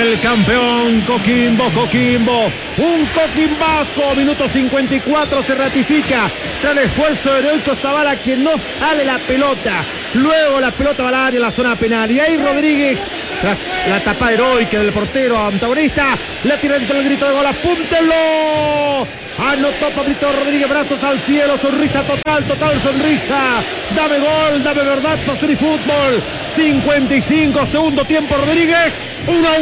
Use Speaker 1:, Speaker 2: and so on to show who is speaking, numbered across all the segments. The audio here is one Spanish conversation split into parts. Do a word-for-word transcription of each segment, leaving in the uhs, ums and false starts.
Speaker 1: el campeón Coquimbo, Coquimbo, un Coquimbazo, minuto cincuenta y cuatro se ratifica, tras el esfuerzo heroico Zavala que no sale la pelota, luego la pelota va al área, la zona penal, y ahí Rodríguez, tras la tapa heroica del portero antagonista, la tira dentro del grito de gol, apúntenlo. Anotó Pablito Rodríguez, brazos al cielo, sonrisa total, total sonrisa. Dame gol, dame verdad, pasión y fútbol. cincuenta y cinco, segundo tiempo Rodríguez, uno a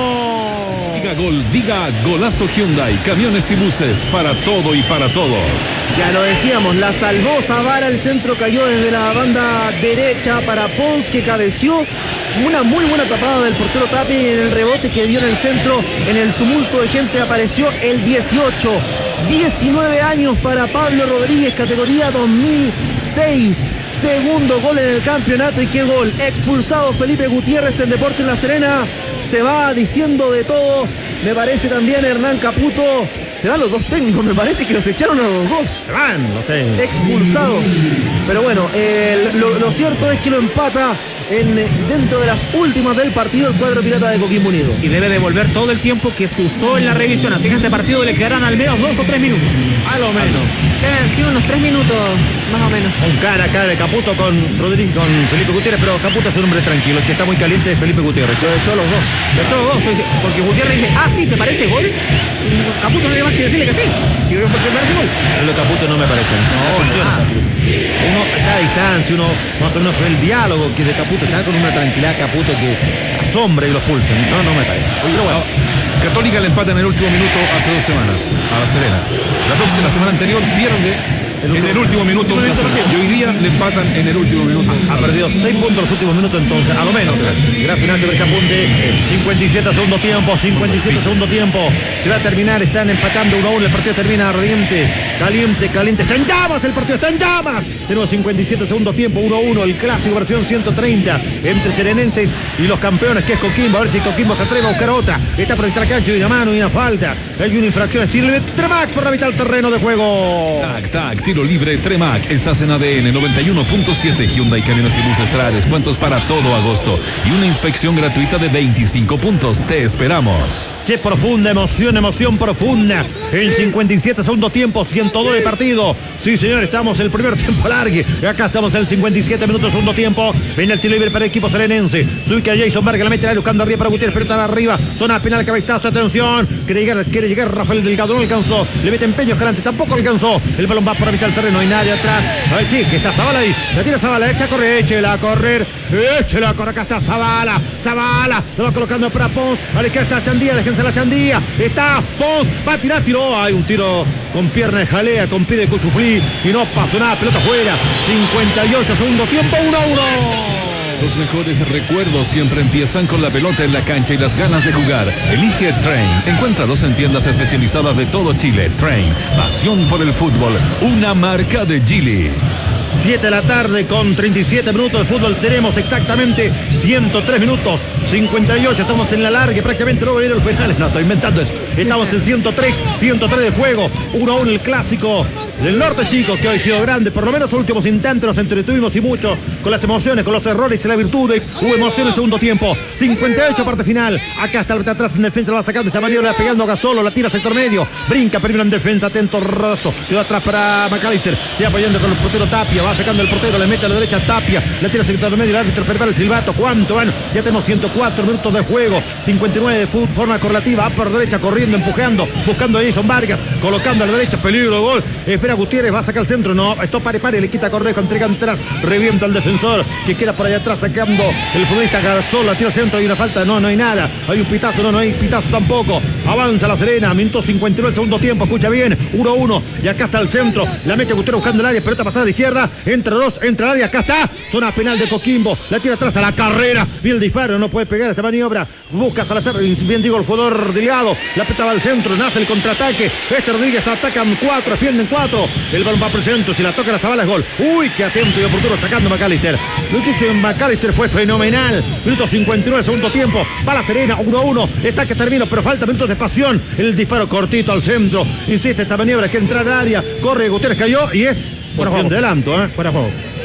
Speaker 1: uno.
Speaker 2: Diga gol, diga golazo Hyundai, camiones y buses, para todo y para todos.
Speaker 3: Ya lo decíamos, la salvó Zavala, el centro cayó desde la banda derecha para Pons, que cabeció. Una muy buena tapada del portero Tapia, y en el rebote que vio en el centro, en el tumulto de gente, apareció el dieciocho. diecinueve años para Pablo Rodríguez, categoría dos mil seis. Segundo gol en el campeonato, y qué gol. Expulsado Felipe Gutiérrez en Deportes La Serena. Se va diciendo de todo. Me parece también Hernán Caputo. Se van los dos técnicos, me parece que los echaron a los dos.
Speaker 1: Se van los técnicos.
Speaker 3: Expulsados. Pero bueno, eh, lo, lo cierto es que lo empata en, dentro de las últimas del partido el cuadro pirata de Coquimbo Unido.
Speaker 4: Y debe devolver todo el tiempo que se usó en la revisión. Así que a este partido le quedarán al menos dos o tres minutos.
Speaker 1: A lo menos.
Speaker 5: Deben ser unos tres minutos, más o menos.
Speaker 1: Un cara a cara de Caputo con Rodríguez, con Felipe Gutiérrez, pero Caputo es un hombre tranquilo. El que está muy caliente es Felipe Gutiérrez. Lo echó a los dos.
Speaker 4: Le echó los dos. Porque Gutiérrez dice, ah, sí, ¿te parece gol? Y Caputo no tiene más que decirle que sí. Sí, porque me parece gol.
Speaker 1: Pero lo de Caputo no me parece. No, funciona. Uno está a distancia, uno más o menos fue el diálogo que de Caputo está con una tranquilidad Caputo que asombra y los pulsa. No, no me parece.
Speaker 2: Pero bueno, Católica le empata en el último minuto hace dos semanas a La Serena. La próxima, la semana anterior pierde el en el último minuto La Serena. Y hoy día le empatan en el último minuto.
Speaker 1: Ha perdido seis puntos en los últimos minutos, entonces, a lo menos. Gracias, Nacho, por ese apunte. cincuenta y siete segundo tiempo, cincuenta y siete segundo tiempo. Se va a terminar, están empatando uno a uno. El partido termina ardiente, caliente, caliente. Está en llamas el partido, está en llamas. Tenemos cincuenta y siete segundo tiempo, uno a uno. El clásico versión ciento treinta entre serenenses y los campeones, que es Coquimbo. A ver si Coquimbo se atreve a buscar otra. Está por el tracancho y una mano y una falta. Hay una infracción estilo de Tremac por la mitad del terreno de juego.
Speaker 2: Tac, tac, tiro libre Tremac. Estás en A D N noventa y uno punto siete. Hyundai Camiones y Buses trae descuentos para todo agosto y una inspección gratuita de veinticinco puntos. Te esperamos.
Speaker 1: Qué profunda emoción, emoción profunda. El cincuenta y siete segundo tiempo, ciento dos de partido. Sí, señor, estamos en el primer tiempo largue. Acá estamos en el cincuenta y siete minutos segundo tiempo. Viene el tiro libre para el equipo serenense. Se ubica Jason Vargas, la mete la buscando arriba para Gutiérrez, pero está arriba. Zona penal, cabezazo, atención. Quiere llegar, quiere llegar Rafael Delgado, no alcanzó. Le mete empeño Escalante, tampoco alcanzó. El balón va por la mitad del terreno, no hay nadie atrás. A ver, sí, que está Zavala ahí. La tira Zavala, echa a correr, échela a correr. Échela a correr, acá está Zavala. Zavala, lo va colocando para Pons. A la izquierda está Chandía, déjense la Chandía. Está Pons, va a tirar, tiró. Hay un tiro con pierna de jalea, con pie de Cuchuflí. Y no pasó nada, pelota fuera. cincuenta y ocho segundo tiempo, uno a uno.
Speaker 2: Los mejores recuerdos siempre empiezan con la pelota en la cancha y las ganas de jugar. Elige Train. Encuéntralos en tiendas especializadas de todo Chile. Train, pasión por el fútbol. Una marca de Geely.
Speaker 1: siete de la tarde con treinta y siete minutos de fútbol. Tenemos exactamente ciento tres minutos. cincuenta y ocho, estamos en la larga, prácticamente luego vienen los penales. No, estoy inventando eso. Estamos en ciento tres, ciento tres de juego. uno a uno el clásico del norte, chicos, que hoy ha sido grande. Por lo menos los últimos instantes nos entretuvimos y mucho con las emociones, con los errores y las virtudes. Hubo emoción en el segundo tiempo. cincuenta y ocho, parte final. Acá está el atrás en defensa, lo va sacando esta maniobra, pegando a Gasolo, la tira sector medio. Brinca primero en defensa, atento Rosso. Quedó atrás para McAllister. Se va apoyando con el portero Tapia. Va sacando el portero, le mete a la derecha Tapia. La tira sector medio, el árbitro prepara el silbato. ¿Cuánto van? Ya tenemos ciento cuatro minutos de juego. cincuenta y nueve de fútbol, forma correlativa. Va por derecha, corriendo, empujando, buscando a Jason Vargas. Colocando a la derecha, peligro, gol. Espera Gutiérrez, va a sacar el centro. No, esto pare, pare, le quita Correjo, entrega atrás. Revienta al defensor que queda por allá atrás sacando el futbolista Garzón. La tira al centro, hay una falta. No, no hay nada. Hay un pitazo, no, no hay pitazo tampoco. Avanza la Serena, minuto cincuenta y nueve, segundo tiempo. Escucha bien, uno a uno. Y acá está el centro. La mete Gutiérrez buscando el área. Pelota pasada de izquierda. Entre dos, entre el área. Acá está. Zona penal de Coquimbo. La tira atrás a la carrera. Viene el disparo. No puede pegar esta maniobra. Busca Salazar. Bien digo el jugador Delgado. La pelota va al centro. Nace el contraataque. Este Rodríguez atacan cuatro. Defienden cuatro. El balón va por el centro. Si la toca la Zavala es gol. Uy, qué atento y oportuno sacando McAllister. Lo que hizo en McAllister fue fenomenal. Minuto cincuenta y nueve, segundo tiempo. Va la Serena. uno a uno. Está que termina, pero falta minutos de pasión. El disparo cortito al centro. Insiste esta maniobra que entra al área. Corre, Gutiérrez cayó y es por de adelanto, ¿eh?
Speaker 4: Fuera juego.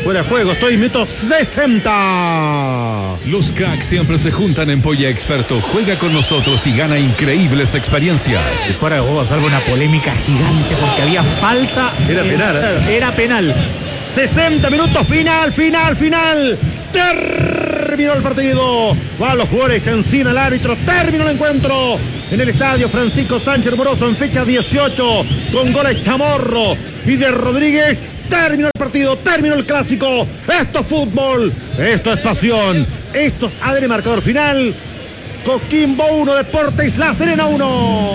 Speaker 1: Fuera de juego, estoy en minuto sesenta.
Speaker 2: Los cracks siempre se juntan en Polla Experto. Juega con nosotros y gana increíbles experiencias.
Speaker 4: Si fuera de juego salvo una polémica gigante porque había falta.
Speaker 1: Era
Speaker 4: eh,
Speaker 1: penal, ¿eh?
Speaker 4: claro, era penal.
Speaker 1: sesenta minutos, final, final, final. Terminó el partido. Van los jugadores encima el árbitro. Terminó el encuentro en el estadio Francisco Sánchez Moroso en fecha dieciocho. Con goles Chamorro y de Rodríguez. Terminó el partido, terminó el clásico. Esto es fútbol, esto es pasión. Esto es A D N marcador final. Coquimbo uno, Deportes La Serena uno.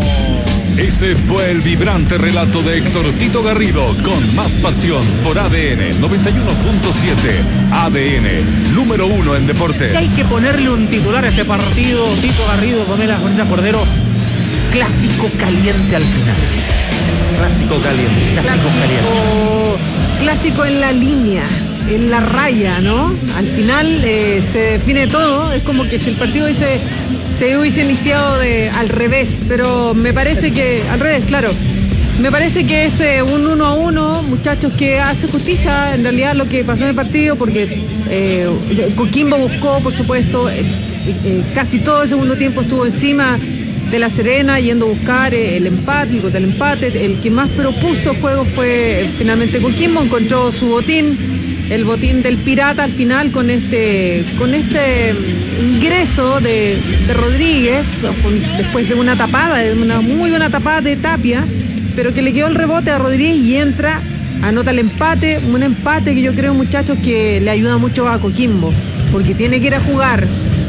Speaker 2: Ese fue el vibrante relato de Héctor Tito Garrido con más pasión por A D N noventa y uno punto siete. A D N, número uno en deportes.
Speaker 4: Y hay que ponerle un titular a este partido, Tito Garrido, Pamela Cordero. Clásico caliente al final.
Speaker 1: Clásico caliente.
Speaker 4: Clásico,
Speaker 5: Clásico,
Speaker 4: caliente.
Speaker 5: clásico en la línea, en la raya, ¿no? Al final eh, se define todo. Es como que si el partido dice, se hubiese iniciado de, al revés, pero me parece que, al revés, claro. Me parece que es eh, un uno a uno, muchachos, que hace justicia en realidad lo que pasó en el partido, porque eh, Coquimbo buscó, por supuesto, eh, eh, casi todo el segundo tiempo estuvo encima de La Serena, yendo a buscar el empate, el gol del empate. El que más propuso juego fue finalmente Coquimbo, encontró su botín, el botín del Pirata al final con este, con este ingreso de, de Rodríguez, después de una tapada, de una muy buena tapada de Tapia, pero que le quedó el rebote a Rodríguez y entra, anota el empate, un empate que yo creo, muchachos, que le ayuda mucho a Coquimbo, porque tiene que ir a jugar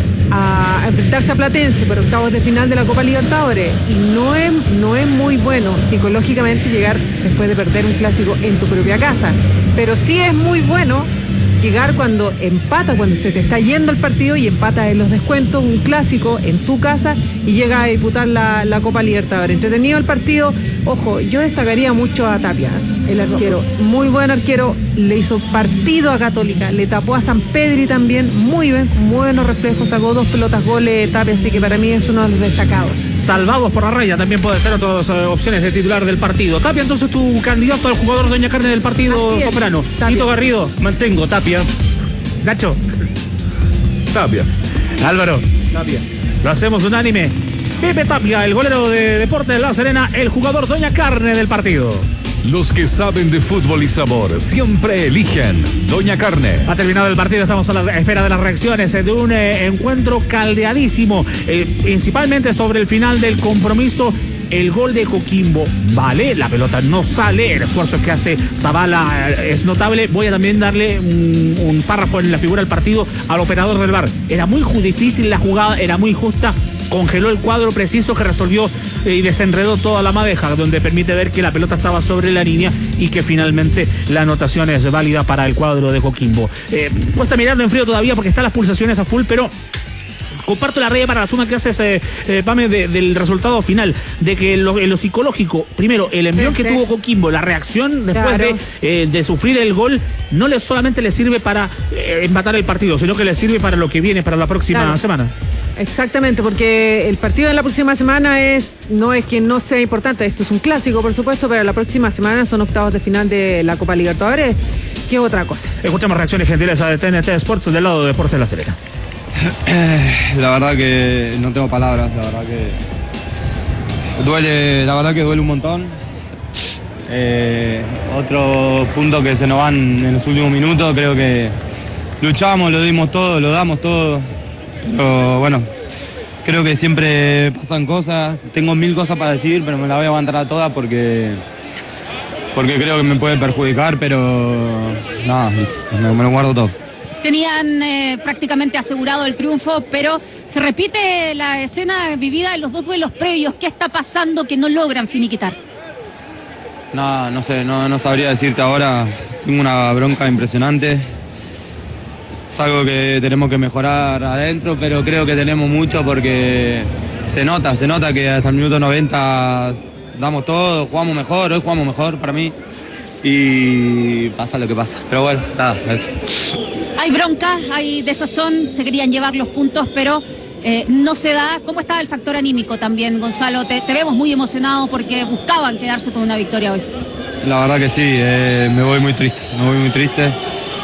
Speaker 5: a enfrentarse a Platense por octavos de final de la Copa Libertadores, y no es, no es muy bueno psicológicamente llegar después de perder un clásico en tu propia casa, pero sí es muy bueno llegar cuando empata, cuando se te está yendo el partido y empata en los descuentos, un clásico en tu casa y llega a disputar la, la Copa Libertadores. Entretenido el partido. Ojo, yo destacaría mucho a Tapia, el arquero, muy buen arquero, le hizo partido a Católica, le tapó a San Pedri también, muy bien, con muy buenos reflejos, sacó dos pelotas goles Tapia, así que para mí es uno de los destacados.
Speaker 4: Salvados por la raya también puede ser otras uh, opciones de titular del partido. Tapia, entonces, tu candidato al jugador Doña Carne del partido soberano. Tito Garrido.
Speaker 1: Mantengo Tapia.
Speaker 4: Nacho.
Speaker 2: Tapia.
Speaker 4: Álvaro.
Speaker 1: Tapia.
Speaker 4: Lo hacemos unánime. Pepe Tapia, el golero de Deportes de La Serena, el jugador Doña Carne del partido.
Speaker 2: Los que saben de fútbol y sabor siempre eligen Doña Carne.
Speaker 4: Ha terminado el partido, estamos a la espera de las reacciones de un eh, encuentro caldeadísimo, eh, principalmente sobre el final del compromiso. El gol de Coquimbo vale, la pelota no sale, el esfuerzo que hace Zavala eh, es notable. Voy a también darle un, un párrafo en la figura del partido al operador del V A R. Era muy difícil la jugada, era muy justa, congeló el cuadro preciso que resolvió eh, y desenredó toda la madeja, donde permite ver que la pelota estaba sobre la línea y que finalmente la anotación es válida para el cuadro de Coquimbo. Eh, cuesta mirarlo en frío todavía porque están las pulsaciones a full, pero comparto la raya para la suma que haces, eh, eh, Pame, de, del resultado final, de que en lo, en lo psicológico, primero, el envión sí, que sí. tuvo Coquimbo, la reacción después claro. de, eh, de sufrir el gol, no le solamente le sirve para eh, empatar el partido, sino que le sirve para lo que viene, para la próxima claro. semana.
Speaker 5: Exactamente, porque el partido de la próxima semana es no es que no sea importante, esto es un clásico, por supuesto, pero la próxima semana son octavos de final de la Copa Libertadores, que es otra cosa.
Speaker 4: Escuchamos reacciones gentiles a T N T Sports del lado de Deportes de La Serena.
Speaker 6: La verdad que no tengo palabras, la verdad que duele, la verdad que duele un montón. Eh, otro punto que se nos van en los últimos minutos, creo que luchamos, lo dimos todo, lo damos todo, pero bueno, creo que siempre pasan cosas, tengo mil cosas para decir, pero me las voy a aguantar a todas porque, porque creo que me puede perjudicar, pero nada, me, me lo guardo todo.
Speaker 7: Tenían eh, prácticamente asegurado el triunfo, pero se repite la escena vivida en los dos duelos previos. ¿Qué está pasando que no logran finiquitar?
Speaker 6: No, no sé, no, no sabría decirte ahora. Tengo una bronca impresionante. Es algo que tenemos que mejorar adentro, pero creo que tenemos mucho porque se nota, se nota que hasta el minuto noventa damos todo, jugamos mejor, hoy jugamos mejor para mí. Y pasa lo que pasa. Pero bueno, nada, eso.
Speaker 7: Hay bronca, hay desazón, se querían llevar los puntos, pero eh, no se da. ¿Cómo está el factor anímico también, Gonzalo? Te, te vemos muy emocionado porque buscaban quedarse con una victoria hoy.
Speaker 6: La verdad que sí, eh, me voy muy triste, me voy muy triste.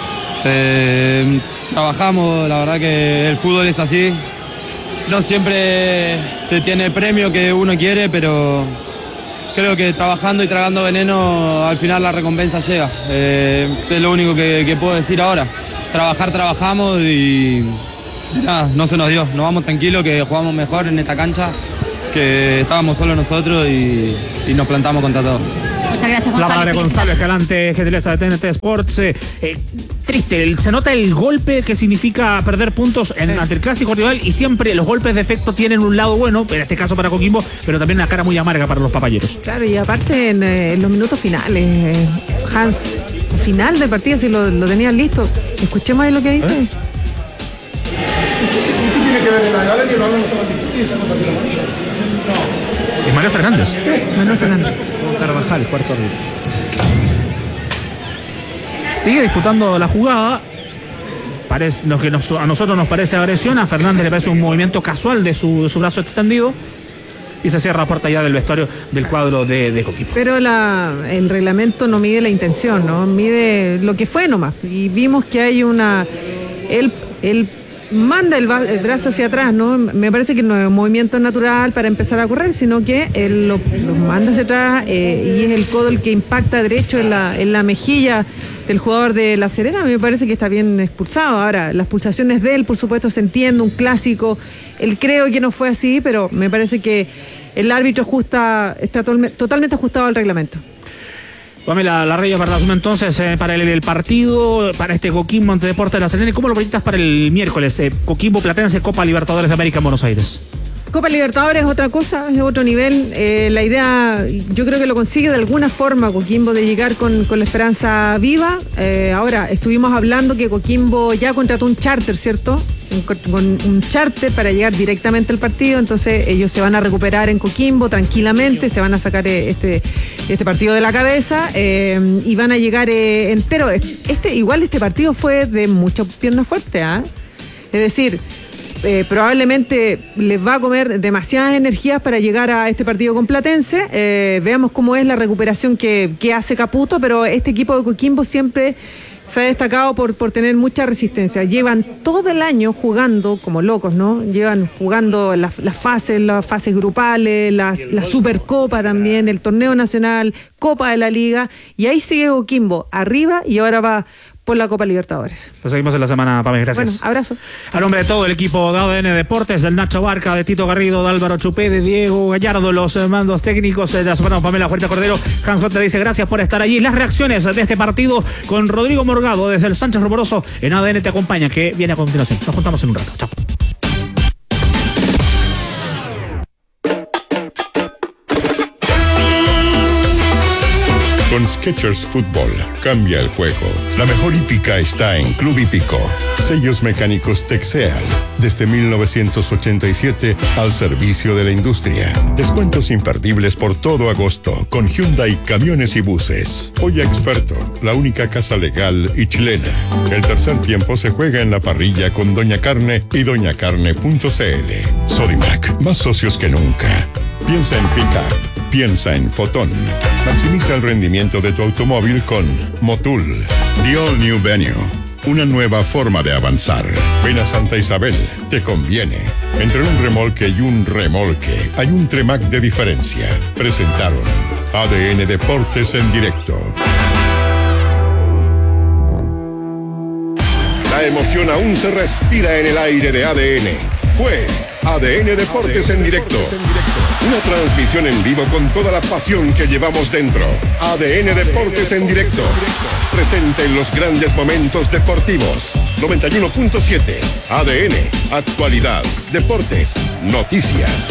Speaker 6: Eh, trabajamos, la verdad que el fútbol es así. No siempre se tiene el premio que uno quiere, pero creo que trabajando y tragando veneno al final la recompensa llega. Eh, es lo único que, que puedo decir ahora. Trabajar, trabajamos y, y nada, no se nos dio. Nos vamos tranquilos que jugamos mejor en esta cancha, que estábamos solos nosotros y, y nos plantamos contra todo.
Speaker 7: Muchas gracias, Gonzalo.
Speaker 4: La palabra de Gonzalo Escalante, gentileza de T N T Sports. Eh, eh, triste, se nota el golpe que significa perder puntos en, ante el clásico rival, y siempre los golpes de efecto tienen un lado bueno, en este caso para Coquimbo, pero también una cara muy amarga para los papayeros.
Speaker 5: Claro, y aparte en, eh, en los minutos finales, eh, Hans, final del partido, si lo, lo tenían listo. Escuchemos ahí lo que dice.
Speaker 1: ¿Eh?
Speaker 8: ¿Qué tiene que ver en la galería? No hablamos con la
Speaker 4: Es Manuel Fernández.
Speaker 5: Manuel Fernández.
Speaker 3: Carvajal, cuarto árbitro.
Speaker 4: Sigue disputando la jugada. Parece, lo que nos, a nosotros nos parece agresión, a Fernández le parece un movimiento casual de su, de su brazo extendido, y se cierra la puerta ya del vestuario del cuadro de, de Coquimbo.
Speaker 5: Pero la, el reglamento no mide la intención, ¿no? Mide lo que fue nomás. Y vimos que hay una... Él, él manda el, el brazo hacia atrás, ¿no? Me parece que no es un movimiento natural para empezar a correr, sino que él lo, lo manda hacia atrás eh, y es el codo el que impacta derecho en la, en la mejilla del jugador de La Serena. Me parece que está bien expulsado. Ahora, las pulsaciones de él, por supuesto, se entiende, un clásico. Él creo que no fue así, pero me parece que el árbitro ajusta, está to- totalmente ajustado al reglamento.
Speaker 4: Pamela Larreya, para la suma entonces, eh, para el, el partido, para este Coquimbo ante Deportes de La Serena. ¿Cómo lo proyectas para el miércoles? Eh, Coquimbo Platense, Copa Libertadores de América en Buenos Aires.
Speaker 5: Copa Libertadores es otra cosa, es otro nivel. Eh, la idea, yo creo que lo consigue de alguna forma Coquimbo de llegar con, con la esperanza viva. Eh, ahora, estuvimos hablando que Coquimbo ya contrató un charter, ¿cierto? Un, con un charter para llegar directamente al partido, entonces ellos se van a recuperar en Coquimbo tranquilamente, se van a sacar este, este partido de la cabeza eh, y van a llegar eh, entero. Este, igual este partido fue de mucha pierna fuerte, ¿ah? ¿eh? Es decir, Eh, probablemente les va a comer demasiadas energías para llegar a este partido con Platense. Eh, veamos cómo es la recuperación que, que hace Caputo, pero este equipo de Coquimbo siempre se ha destacado por, por tener mucha resistencia. Llevan todo el año jugando como locos, ¿no? Llevan jugando las, las fases, las fases grupales, las, la Supercopa también, el torneo nacional, Copa de la Liga, y ahí sigue Coquimbo arriba y ahora va por la Copa Libertadores.
Speaker 4: Lo seguimos en la semana, Pame, gracias.
Speaker 5: Bueno, abrazo.
Speaker 4: A nombre de todo el equipo de A D N Deportes, del Nacho Barca, de Tito Garrido, de Álvaro Chupé, de Diego Gallardo, los mandos técnicos de la Superman, Pamela Fuerte Cordero, Hans Gott te dice gracias por estar allí. Las reacciones de este partido con Rodrigo Morgado desde el Sánchez Rumoroso en A D N Te Acompaña, que viene a continuación. Nos juntamos en un rato. Chao.
Speaker 9: Con Skechers Fútbol, cambia el juego. La mejor hípica está en Club Hípico. Sellos mecánicos Texeal, desde mil novecientos ochenta y siete al servicio de la industria. Descuentos imperdibles por todo agosto con Hyundai Camiones y Buses. Joya Experto, la única casa legal y chilena. El tercer tiempo se juega en la parrilla con Doña Carne y doña carne punto c l. Sodimac, más socios que nunca. Piensa en Pickup. Piensa en Fotón. Maximiza el rendimiento de tu automóvil con Motul. The All New Venue. Una nueva forma de avanzar. Ven a Santa Isabel. Te conviene. Entre un remolque y un remolque hay un Tremac de diferencia. Presentaron A D N Deportes en directo. La emoción aún se respira en el aire de A D N. Fue A D N Deportes en directo. Una transmisión en vivo con toda la pasión que llevamos dentro. A D N Deportes en directo. Presente en los grandes momentos deportivos. noventa y uno punto siete. A D N. Actualidad. Deportes. Noticias.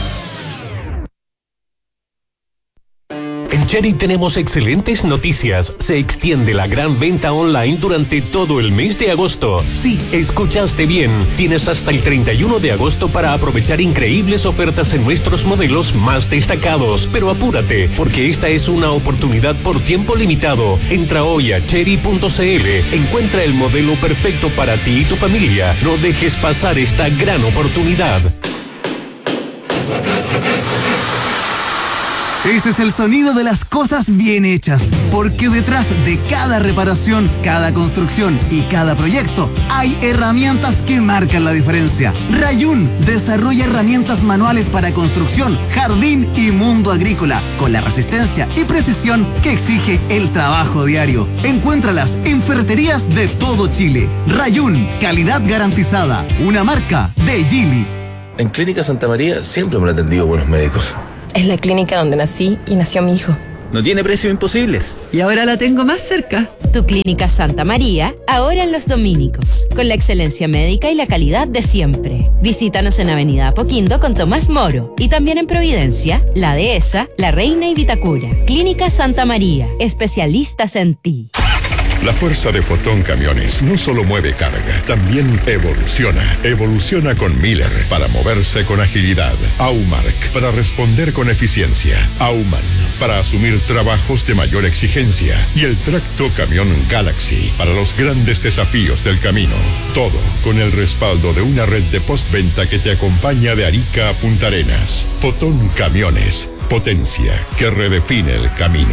Speaker 10: En Chery tenemos excelentes noticias. Se extiende la gran venta online durante todo el mes de agosto. Sí, escuchaste bien. Tienes hasta el treinta y uno de agosto para aprovechar increíbles ofertas en nuestros modelos más destacados. Pero apúrate, porque esta es una oportunidad por tiempo limitado. Entra hoy a chery punto c l. Encuentra el modelo perfecto para ti y tu familia. No dejes pasar esta gran oportunidad.
Speaker 11: Ese es el sonido de las cosas bien hechas, porque detrás de cada reparación, cada construcción y cada proyecto hay herramientas que marcan la diferencia. Rayun desarrolla herramientas manuales para construcción, jardín y mundo agrícola, con la resistencia y precisión que exige el trabajo diario. Encuéntralas en ferreterías de todo Chile. Rayun, calidad garantizada, una marca de Geely.
Speaker 12: En Clínica Santa María siempre me han atendido buenos médicos.
Speaker 13: Es la clínica donde nací y nació mi hijo.
Speaker 14: No tiene precios imposibles.
Speaker 15: Y ahora la tengo más cerca.
Speaker 16: Tu Clínica Santa María, ahora en Los Dominicos, con la excelencia médica y la calidad de siempre. Visítanos en Avenida Apoquindo con Tomás Moro y también en Providencia, La Dehesa, La Reina y Vitacura. Clínica Santa María, especialistas en ti.
Speaker 9: La fuerza de Fotón Camiones no solo mueve carga, también evoluciona. Evoluciona con Miller para moverse con agilidad. Aumark para responder con eficiencia. Auman para asumir trabajos de mayor exigencia. Y el tracto camión Galaxy para los grandes desafíos del camino. Todo con el respaldo de una red de postventa que te acompaña de Arica a Punta Arenas. Fotón Camiones, potencia que redefine el camino.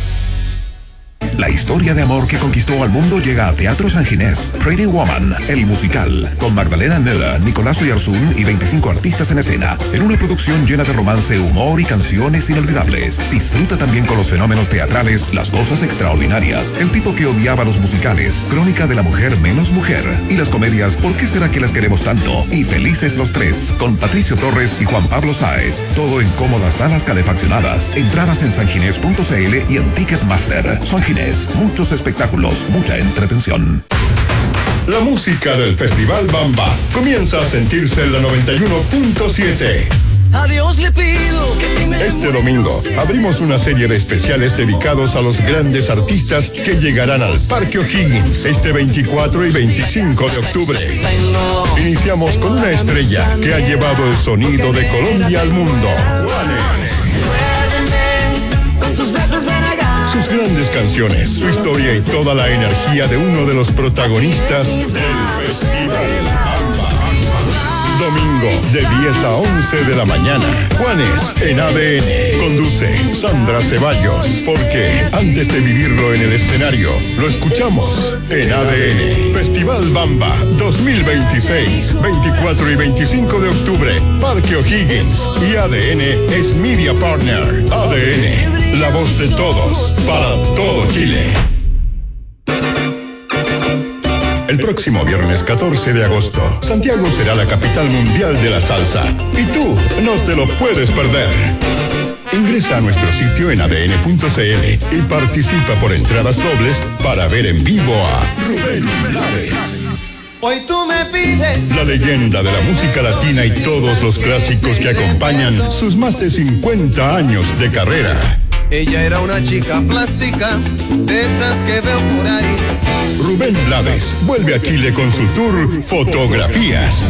Speaker 17: La historia de amor que conquistó al mundo llega a Teatro San Ginés. Pretty Woman, el musical, con Magdalena Neda, Nicolás Oyarzún y veinticinco artistas en escena, en una producción llena de romance, humor y canciones inolvidables. Disfruta también con los fenómenos teatrales, las cosas extraordinarias, el tipo que odiaba los musicales, Crónica de la mujer menos mujer, y las comedias ¿Por qué será que las queremos tanto? Y Felices los tres, con Patricio Torres y Juan Pablo Sáez. Todo en cómodas salas calefaccionadas. Entradas en sanginés punto c l y en Ticketmaster. San Ginés, muchos espectáculos, mucha entretención.
Speaker 9: La música del Festival Bamba comienza a sentirse en la noventa y uno punto siete.
Speaker 18: A Dios le pido que si me...
Speaker 9: Este domingo abrimos una serie de especiales dedicados a los grandes artistas que llegarán al Parque O'Higgins este veinticuatro y veinticinco de octubre. Iniciamos con una estrella que ha llevado el sonido de Colombia al mundo. Juanes. Sus grandes canciones, su historia y toda la energía de uno de los protagonistas del Festival Bamba. Domingo de diez a once de la mañana. Juanes en A D N. Conduce Sandra Ceballos. Porque antes de vivirlo en el escenario, lo escuchamos en A D N. Festival Bamba dos mil veintiséis, veinticuatro y veinticinco de octubre. Parque O'Higgins. Y A D N es Media Partner. A D N, la voz de todos, para todo Chile. El próximo viernes catorce de agosto, Santiago será la capital mundial de la salsa. Y tú no te lo puedes perder. Ingresa a nuestro sitio en a d n punto c l y participa por entradas dobles para ver en vivo a Rubén Blades.
Speaker 18: Hoy tú me pides.
Speaker 9: La leyenda de la música latina y todos los clásicos que acompañan sus más de cincuenta años de carrera.
Speaker 18: Ella era una chica plástica, de esas que veo por ahí.
Speaker 9: Rubén Blades vuelve a Chile con su tour Fotografías.